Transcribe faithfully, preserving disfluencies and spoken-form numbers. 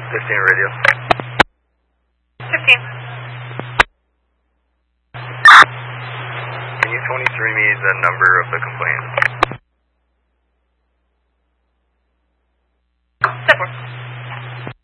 fifteen radio. fifteen. Can you twenty-three me the number of the complaint? Step four.